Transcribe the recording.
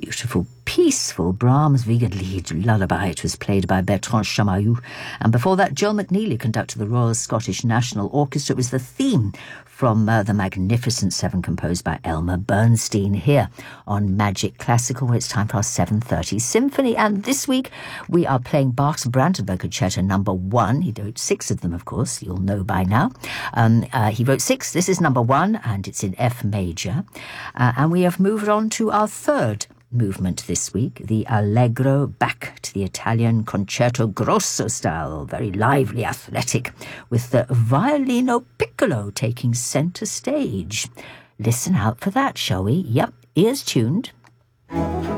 beautiful, peaceful Brahms Wiegenlied lullaby. It was played by Bertrand Chamayou. And before that, Joe McNeely conducted the Royal Scottish National Orchestra. It was the theme from the Magnificent Seven, composed by Elmer Bernstein, here on Magic Classical, where it's time for our 7:30 symphony. And this week, we are playing Bach's Brandenburg Concerto number 1. He wrote 6 of them, of course, you'll know by now. He wrote 6. This is number 1, and it's in F major. And we have moved on to our third movement this week, the Allegro, back to the Italian concerto grosso style, very lively, athletic, with the violino piccolo taking center stage. Listen out for that, shall we? Yep, ears tuned.